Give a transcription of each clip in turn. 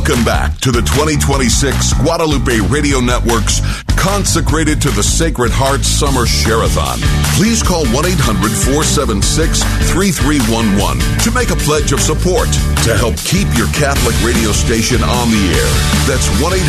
Welcome back to the 2026 Guadalupe Radio Network's Consecrated to the Sacred Heart Summer Share-a-thon. Please call 1-800-476-3311 to make a pledge of support to help keep your Catholic radio station on the air. That's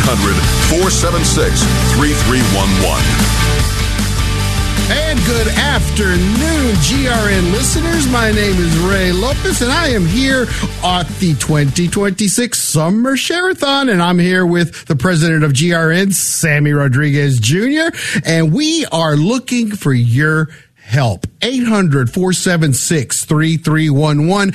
1-800-476-3311. And good afternoon, GRN listeners. My name is Ray Lopez, and I am here at the 2026 Summer Share-a-thon, and I'm here with the president of GRN, Sammy Rodriguez Jr., and we are looking for your help. 800-476-3311,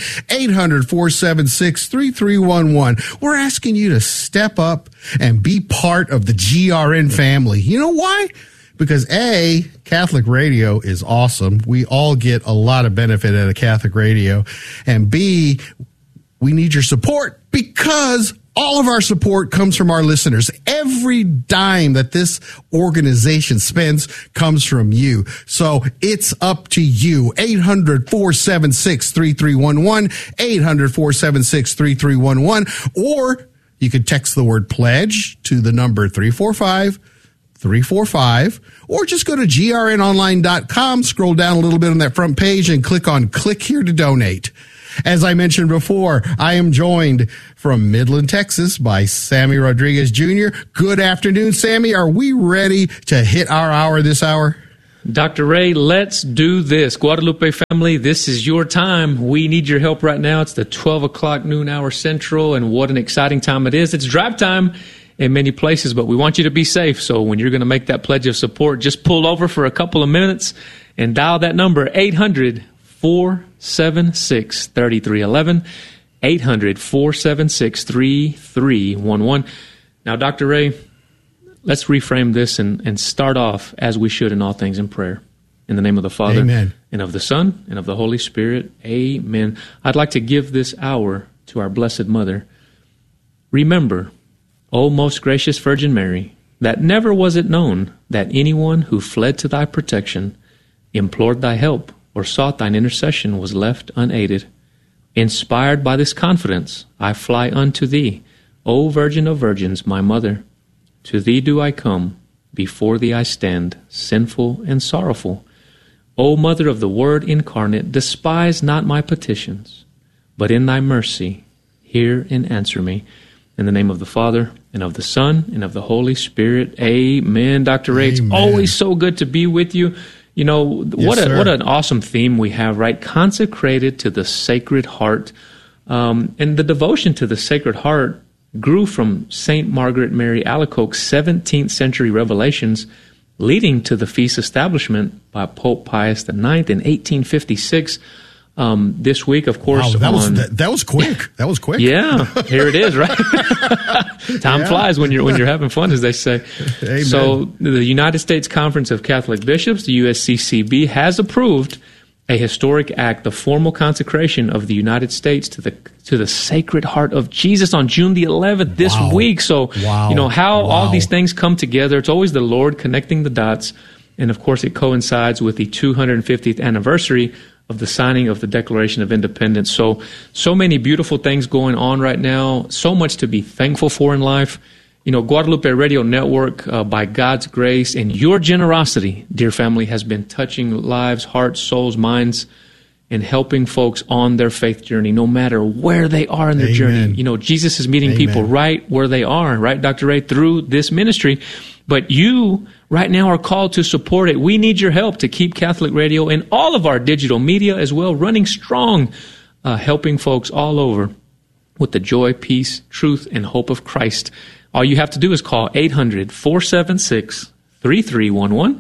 800-476-3311. We're asking you to step up and be part of the GRN family. You know why? Because A, Catholic radio is awesome. We all get a lot of benefit out of Catholic radio. And B, we need your support because all of our support comes from our listeners. Every dime that this organization spends comes from you. So it's up to you. 800-476-3311, 800-476-3311, or you could text the word pledge to the number 345-345, or just go to grnonline.com, scroll down a little bit on that front page and click on click here to donate. As I mentioned before, I am joined from Midland, Texas by Sammy Rodriguez Jr. Good afternoon, Sammy. Are we ready to hit our hour this hour? Dr. Ray, let's do this. Guadalupe family, this is your time. We need your help right now. It's the 12 o'clock noon hour Central, and what an exciting time it is. It's drive time in many places, but we want you to be safe. So when you're going to make that pledge of support, just pull over for a couple of minutes and dial that number, 800-476-3311, 800-476-3311. Now, Dr. Ray, let's reframe this and start off as we should in all things in prayer. In the name of the Father, Amen, and of the Son, and of the Holy Spirit, Amen. I'd like to give this hour to our Blessed Mother. Remember, O most gracious Virgin Mary, that never was it known that anyone who fled to thy protection, implored thy help, or sought thine intercession was left unaided. Inspired by this confidence, I fly unto thee, O Virgin of Virgins, my Mother. To thee do I come, before thee I stand, sinful and sorrowful. O Mother of the Word incarnate, despise not my petitions, but in thy mercy hear and answer me. In the name of the Father, and of the Son, and of the Holy Spirit, Amen. Dr. Ray, Amen. It's always so good to be with you. You know, what an awesome theme we have, right? Consecrated to the Sacred Heart. And the devotion to the Sacred Heart grew from St. Margaret Mary Alacoque's 17th century revelations, leading to the feast establishment by Pope Pius IX in 1856. This week, of course, wow, that was quick. That was quick. Yeah, here it is, right? Time flies when you're having fun, as they say. Amen. So, the United States Conference of Catholic Bishops, the USCCB, has approved a historic act, the formal consecration of the United States to the Sacred Heart of Jesus on June the 11th this week. So, you know how all these things come together. It's always the Lord connecting the dots, and of course, it coincides with the 250th anniversary of the signing of the Declaration of Independence. So many beautiful things going on right now, so much to be thankful for in life. You know, Guadalupe Radio Network, by God's grace and your generosity, dear family, has been touching lives, hearts, souls, minds, and helping folks on their faith journey, no matter where they are in their journey. You know, Jesus is meeting people right where they are, right, Dr. Ray, through this ministry. But you right now are called to support it. We need your help to keep Catholic radio and all of our digital media as well running strong, helping folks all over with the joy, peace, truth, and hope of Christ. All you have to do is call 800-476-3311,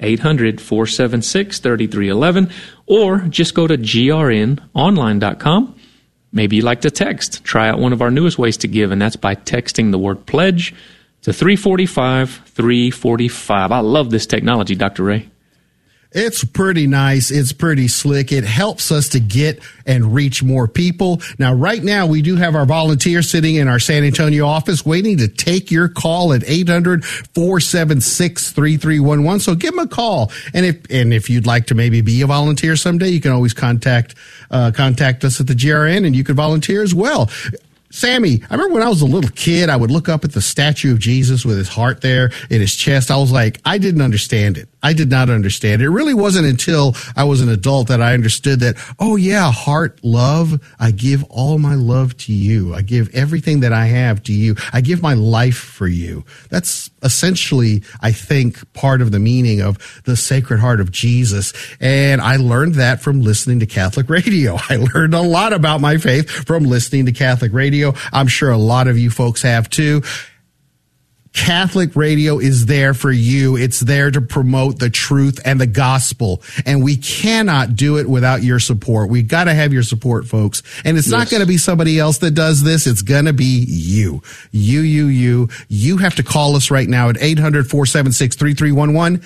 800-476-3311, or just go to grnonline.com. Maybe you like to text. Try out one of our newest ways to give, and that's by texting the word pledge to 345-345. I love this technology, Dr. Ray. It's pretty nice. It's pretty slick. It helps us to get and reach more people. Now, right now, we do have our volunteers sitting in our San Antonio office waiting to take your call at 800-476-3311. So give them a call. And if you'd like to maybe be a volunteer someday, you can always contact us at the GRN, and you can volunteer as well. Sammy, I remember when I was a little kid, I would look up at the statue of Jesus with his heart there in his chest. I was like, I didn't understand it. I did not understand it. It really wasn't until I was an adult that I understood that, oh yeah, heart, love, I give all my love to you. I give everything that I have to you. I give my life for you. That's essentially, I think, part of the meaning of the Sacred Heart of Jesus. And I learned that from listening to Catholic radio. I learned a lot about my faith from listening to Catholic radio. I'm sure a lot of you folks have too. Catholic radio is there for you. It's there to promote the truth and the gospel. And we cannot do it without your support. We've got to have your support, folks. And it's not going to be somebody else that does this. It's going to be you. You have to call us right now at 800-476-3311,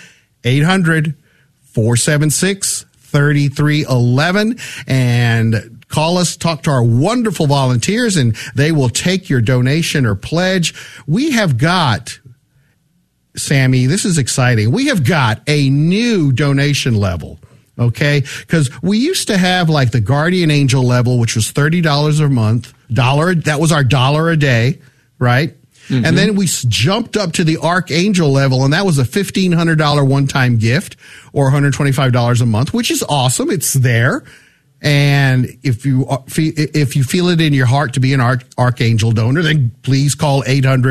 800-476-3311, and call us, talk to our wonderful volunteers, and they will take your donation or pledge. We have got, Sammy, this is exciting. We have got a new donation level, okay? Because we used to have like the Guardian Angel level, which was $30 a month, that was our $1 a day, right? Mm-hmm. And then we jumped up to the Archangel level, and that was a $1,500 one-time gift or $125 a month, which is awesome. It's there. And if you feel it in your heart to be an Archangel donor, then please call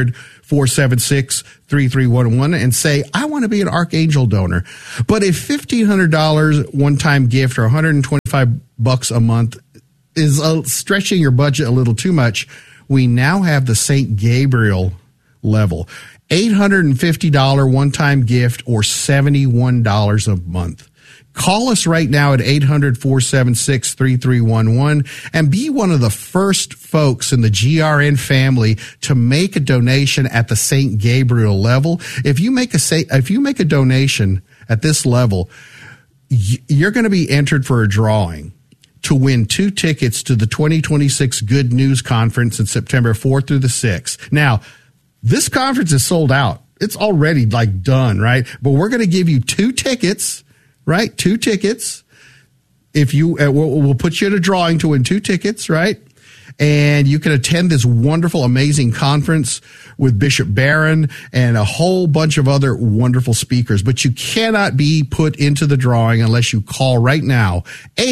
800-476-3311 and say, I want to be an Archangel donor. But if $1,500 one-time gift or $125 a month is stretching your budget a little too much, we now have the St. Gabriel level. $850 one-time gift or $71 a month. Call us right now at 800-476-3311 and be one of the first folks in the GRN family to make a donation at the St. Gabriel level. If you make a donation at this level, you're going to be entered for a drawing to win 2 tickets to the 2026 Good News Conference in September 4th through the 6th. Now, this conference is sold out. It's already like done, right? But we're going to give you 2 tickets, right? 2 tickets. If you, we'll put you in a drawing to win 2 tickets, right? And you can attend this wonderful, amazing conference with Bishop Barron and a whole bunch of other wonderful speakers. But you cannot be put into the drawing unless you call right now,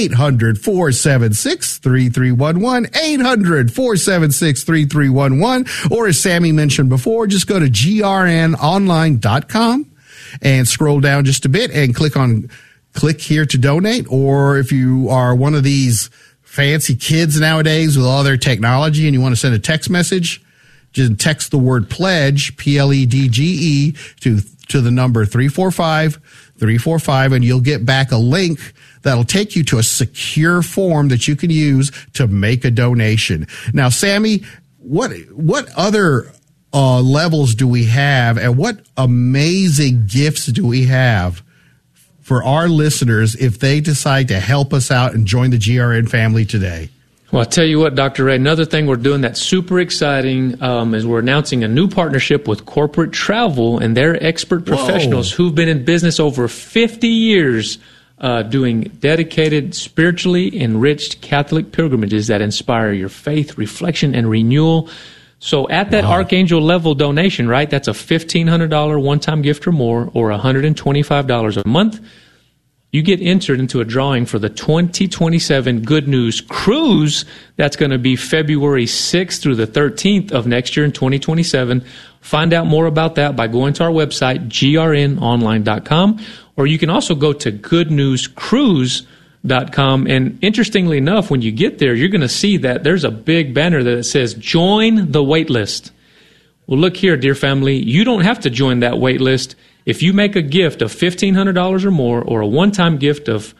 800-476-3311, 800-476-3311. Or as Sammy mentioned before, just go to grnonline.com and scroll down just a bit and click here to donate. Or if you are one of these fancy kids nowadays with all their technology and you want to send a text message, just text the word pledge, PLEDGE, to the number 345-345, and you'll get back a link that'll take you to a secure form that you can use to make a donation. Now, Sammy, what other levels do we have, and what amazing gifts do we have for our listeners if they decide to help us out and join the GRN family today? Well, I'll tell you what, Dr. Ray, another thing we're doing that's super exciting is we're announcing a new partnership with Corporate Travel and their expert professionals who've been in business over 50 years doing dedicated, spiritually enriched Catholic pilgrimages that inspire your faith, reflection, and renewal. So at that Archangel level donation, right, that's a $1,500 one-time gift or more, or $125 a month. You get entered into a drawing for the 2027 Good News Cruise. That's going to be February 6th through the 13th of next year in 2027. Find out more about that by going to our website, grnonline.com, or you can also go to goodnewscruise.com. And interestingly enough, when you get there, you're going to see that there's a big banner that says, join the wait list. Well, look here, dear family, you don't have to join that wait list. If you make a gift of $1,500 or more, or a one-time gift of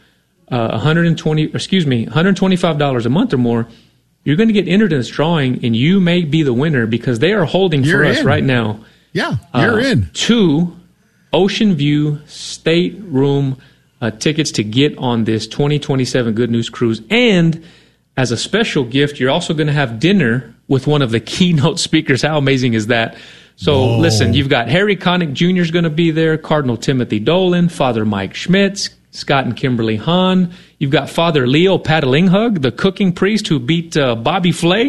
$125 a month or more, you're going to get entered in this drawing, and you may be the winner because they are holding for us right now. Yeah, you're in. 2 Ocean View stateroom tickets to get on this 2027 Good News Cruise. And as a special gift, you're also going to have dinner with one of the keynote speakers. How amazing is that? So listen, you've got Harry Connick Jr. is going to be there, Cardinal Timothy Dolan, Father Mike Schmitz, Scott and Kimberly Hahn. You've got Father Leo Padalinghug, the cooking priest who beat Bobby Flay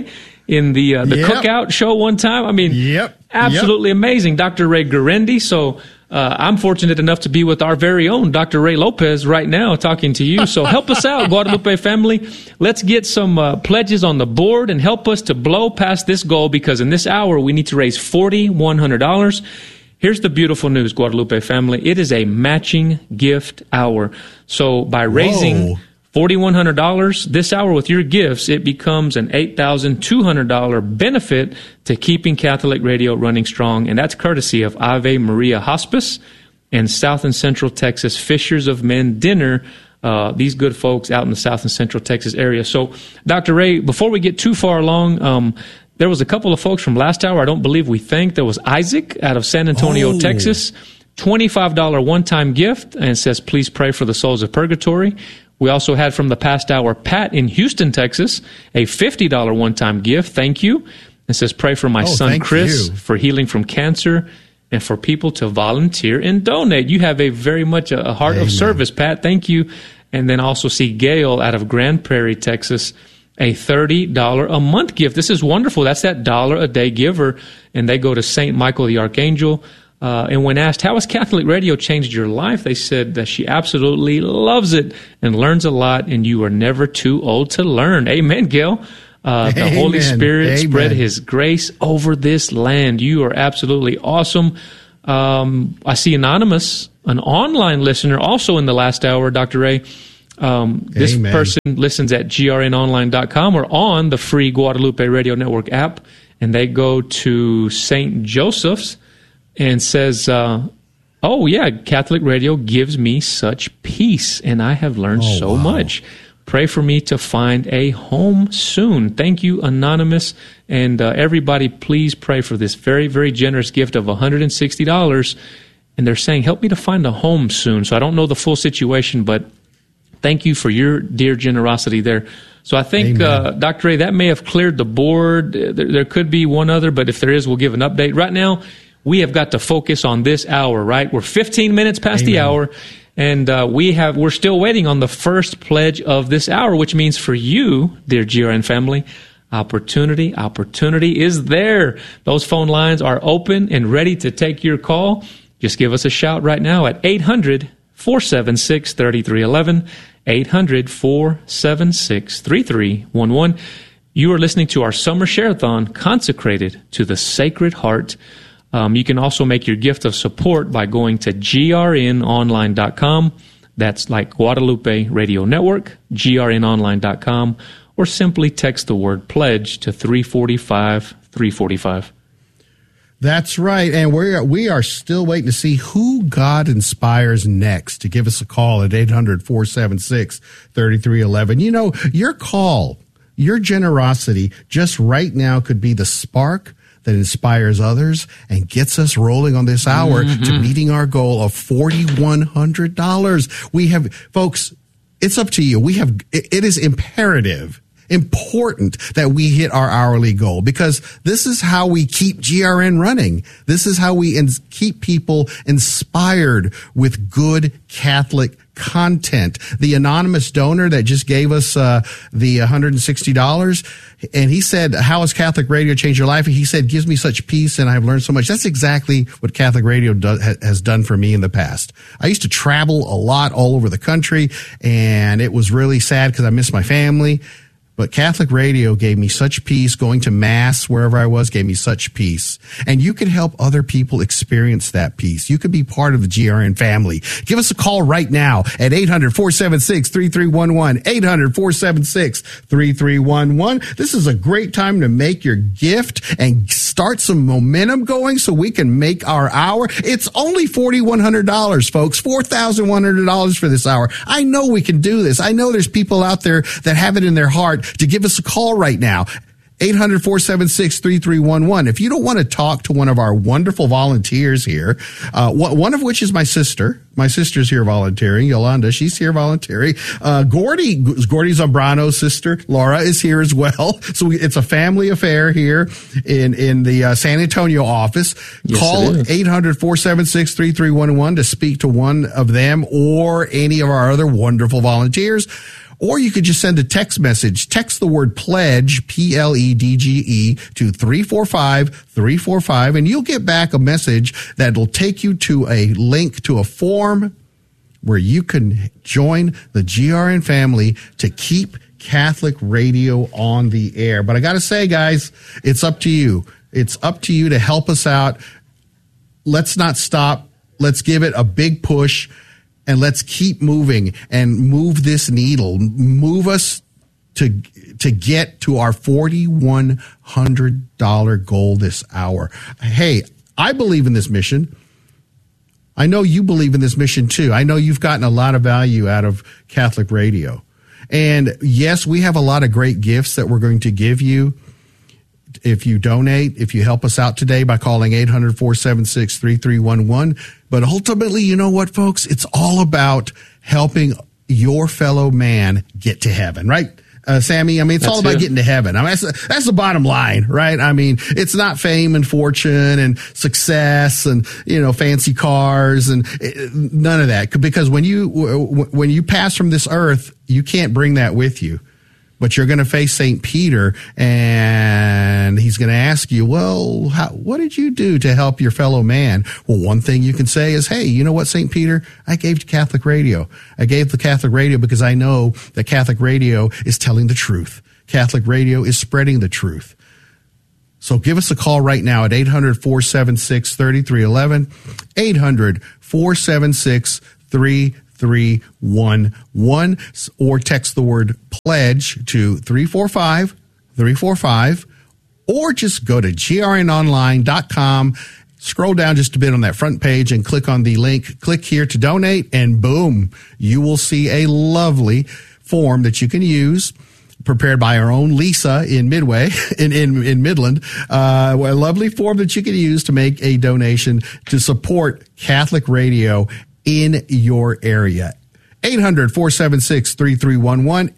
in the cookout show one time. I mean, absolutely amazing. Dr. Ray Guarendi. So I'm fortunate enough to be with our very own Dr. Ray Lopez right now talking to you. So help us out, Guadalupe family. Let's get some pledges on the board and help us to blow past this goal, because in this hour we need to raise $4,100. Here's the beautiful news, Guadalupe family. It is a matching gift hour. So by raising $4,100 this hour with your gifts, it becomes an $8,200 benefit to keeping Catholic Radio running strong. And that's courtesy of Ave Maria Hospice and South and Central Texas Fishers of Men Dinner. These good folks out in the South and Central Texas area. So, Dr. Ray, before we get too far along, there was a couple of folks from last hour I don't believe we thanked. There was Isaac out of San Antonio, Texas. $25 one-time gift, and it says, please pray for the souls of purgatory. We also had from the past hour, Pat in Houston, Texas, a $50 one-time gift. Thank you. It says, pray for my son, Chris, for healing from cancer and for people to volunteer and donate. You have a very much a heart of service, Pat. Thank you. And then also see Gail out of Grand Prairie, Texas, a $30 a month gift. This is wonderful. That's that $1 a day giver. And they go to St. Michael the Archangel. And when asked, how has Catholic Radio changed your life? They said that she absolutely loves it and learns a lot, and you are never too old to learn. Amen, Gail. The Holy Spirit spread His grace over this land. You are absolutely awesome. I see Anonymous, an online listener, also in the last hour, Dr. Ray. This person listens at grnonline.com or on the free Guadalupe Radio Network app, and they go to St. Joseph's and says, Catholic Radio gives me such peace, and I have learned so much. Pray for me to find a home soon. Thank you, Anonymous. And everybody, please pray for this very, very generous gift of $160. And they're saying, help me to find a home soon. So I don't know the full situation, but thank you for your dear generosity there. So I think, Dr. Ray, that may have cleared the board. There could be one other, but if there is, we'll give an update. Right now, we have got to focus on this hour, right? We're 15 minutes past the hour, and we're still waiting on the first pledge of this hour, which means for you, dear GRN family, opportunity is there. Those phone lines are open and ready to take your call. Just give us a shout right now at 800-476-3311, 800-476-3311. You are listening to our summer share-a-thon consecrated to the Sacred Heart. You can also make your gift of support by going to grnonline.com. That's like Guadalupe Radio Network, grnonline.com, or simply text the word pledge to 345-345. That's right. And we are still waiting to see who God inspires next to give us a call at 800-476-3311. You know, your call, your generosity just right now could be the spark that inspires others and gets us rolling on this hour to meeting our goal of $4,100. We have, folks, it's up to you. It is important that we hit our hourly goal, because this is how we keep GRN running. This is how we keep people inspired with good Catholic content. The anonymous donor that just gave us the $160, and he said, how has Catholic Radio changed your life? And he said, gives me such peace, and I've learned so much. That's exactly what Catholic Radio has done for me in the past. I used to travel a lot all over the country, and it was really sad because I missed my family. But Catholic Radio gave me such peace. Going to Mass wherever I was gave me such peace. And you can help other people experience that peace. You can be part of the GRN family. Give us a call right now at 800-476-3311, 800-476-3311. This is a great time to make your gift and start some momentum going so we can make our hour. It's only $4,100, folks, $4,100 for this hour. I know we can do this. I know there's people out there that have it in their heart to give us a call right now. 800-476-3311. If you don't want to talk to one of our wonderful volunteers here, one of which is my sister. My sister's here volunteering. Yolanda, she's here volunteering. Gordy Zambrano's sister, Laura, is here as well. So it's a family affair here in the San Antonio office. Yes, call 800-476-3311 to speak to one of them or any of our other wonderful volunteers. Or you could just send a text message. Text the word pledge, PLEDGE, to 345-345, and you'll get back a message that'll take you to a link to a form where you can join the GRN family to keep Catholic radio on the air. But I got to say, guys, it's up to you. It's up to you to help us out. Let's not stop. Let's give it a big push. And let's keep moving and move this needle. Move us to get to our $4,100 goal this hour. Hey, I believe in this mission. I know you believe in this mission too. I know you've gotten a lot of value out of Catholic radio. And yes, we have a lot of great gifts that we're going to give you if you donate, if you help us out today by calling 800-476-3311. But ultimately, you know what, folks? It's all about helping your fellow man get to heaven, right? Sammy, I mean, it's all about getting to heaven. I mean, that's the bottom line, right? I mean, it's not fame and fortune and success and, fancy cars and none of that. Because when you pass from this earth, you can't bring that with you. But you're going to face St. Peter, and he's going to ask you, well, what did you do to help your fellow man? Well, one thing you can say is, hey, you know what, St. Peter? I gave to Catholic radio. I gave the Catholic radio because I know that Catholic radio is telling the truth. Catholic radio is spreading the truth. So give us a call right now at 800-476-3311, 800-476-3311. 311, or text the word pledge to 345-345, or just go to grnonline.com, scroll down just a bit on that front page and click on the link, click here to donate, and boom, you will see a lovely form that you can use, prepared by our own Lisa in Midway, in Midland, a lovely form that you can use to make a donation to support Catholic radio in your area. 800-476-3311,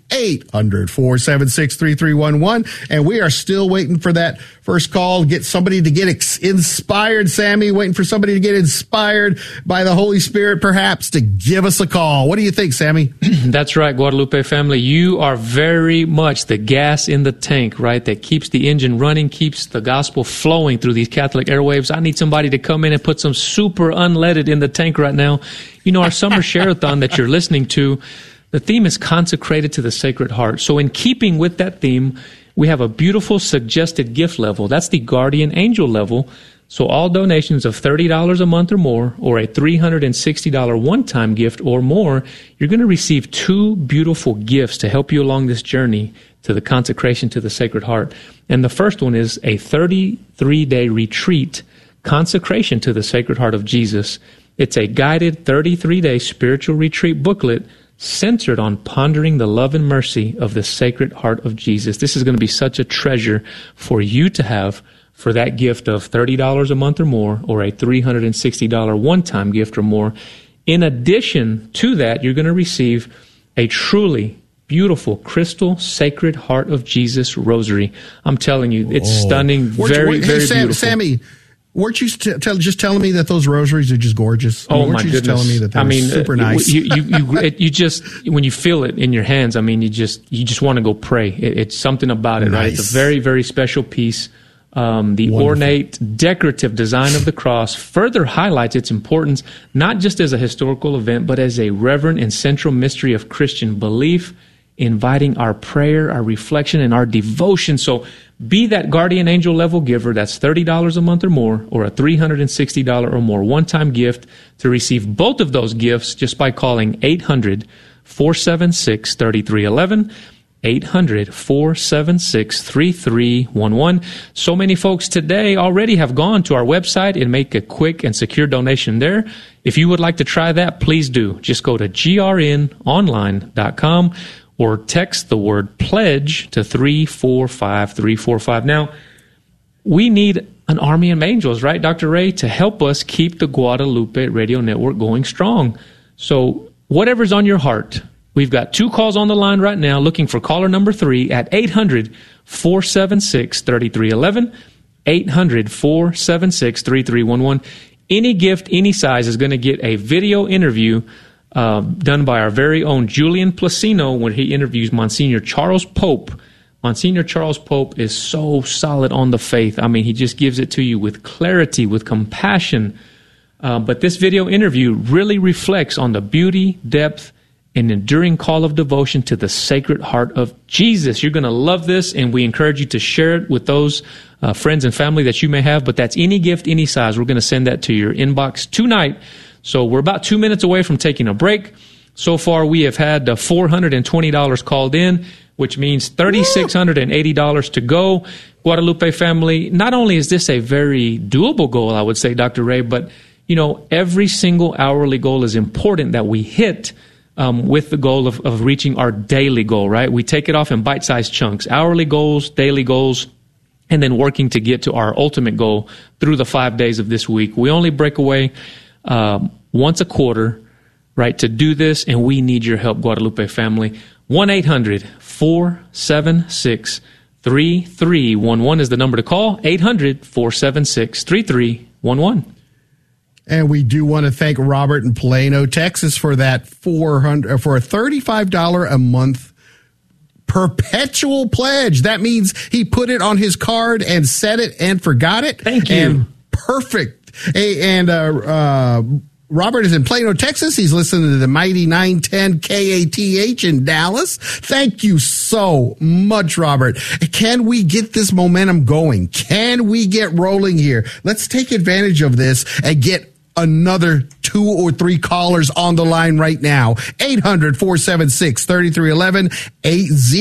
800-476-3311. And we are still waiting for that first call. Get somebody to get inspired, Sammy, waiting for somebody to get inspired by the Holy Spirit, perhaps, to give us a call. What do you think, Sammy? That's right, Guadalupe family. You are very much the gas in the tank, right, that keeps the engine running, keeps the gospel flowing through these Catholic airwaves. I need somebody to come in and put some super unleaded in the tank right now. Our summer share-a-thon that you're listening to, the theme is consecrated to the Sacred Heart. So in keeping with that theme, we have a beautiful suggested gift level. That's the Guardian Angel level. So all donations of $30 a month or more, or a $360 one-time gift or more, you're going to receive two beautiful gifts to help you along this journey to the consecration to the Sacred Heart. And the first one is a 33-day retreat, Consecration to the Sacred Heart of Jesus. It's a guided 33-day spiritual retreat booklet centered on pondering the love and mercy of the Sacred Heart of Jesus. This is going to be such a treasure for you to have for that gift of $30 a month or more, or a $360 one-time gift or more. In addition to that, you're going to receive a truly beautiful crystal Sacred Heart of Jesus rosary. I'm telling you, it's stunning, very beautiful. Sammy, weren't you just telling me that those rosaries are just gorgeous? Oh, my goodness. Just telling me that they're super nice. You just, when you feel it in your hands, I mean, you just want to go pray. It's something about it, nice. Right? It's a very, very special piece. The wonderful, ornate, decorative design of the cross further highlights its importance, not just as a historical event, but as a reverent and central mystery of Christian belief, inviting our prayer, our reflection, and our devotion. So be that Guardian Angel level giver. That's $30 a month or more, or a $360 or more one-time gift. To receive both of those gifts, just by calling 800-476-3311, 800-476-3311. So many folks today already have gone to our website and make a quick and secure donation there. If you would like to try that, please do. Just go to grnonline.com or text the word pledge to 345-345. Now, we need an army of angels, right, Dr. Ray, to help us keep the Guadalupe Radio Network going strong. So whatever's on your heart, we've got two calls on the line right now looking for caller number 3 at 800-476-3311, 800-476-3311. Any gift, any size is going to get a video interview done by our very own Julian Placino when he interviews Monsignor Charles Pope. Monsignor Charles Pope is so solid on the faith. I mean, he just gives it to you with clarity, with compassion. But this video interview really reflects on the beauty, depth, and enduring call of devotion to the Sacred Heart of Jesus. You're going to love this, and we encourage you to share it with those friends and family that you may have. But that's any gift, any size. We're going to send that to your inbox tonight. So we're about 2 minutes away from taking a break. So far, we have had $420 called in, which means $3,680 to go. Guadalupe family, not only is this a very doable goal, I would say, Dr. Ray, but, you know, every single hourly goal is important that we hit with the goal of reaching our daily goal, right? We take it off in bite-sized chunks, hourly goals, daily goals, and then working to get to our ultimate goal through the 5 days of this week. We only break away once a quarter, right, to do this, and we need your help, Guadalupe family. 1-800-476-3311 is the number to call. 800-476-3311. And we do want to thank Robert in Plano, Texas, for that for a $35 a month perpetual pledge. That means he put it on his card and set it and forgot it. Thank you. And perfect. And Robert is in Plano, Texas. He's listening to the mighty 910 KATH in Dallas. Thank you so much, Robert. Can we get this momentum going? Can we get rolling here? Let's take advantage of this and get another 2 or 3 callers on the line right now. 800-476-3311, 80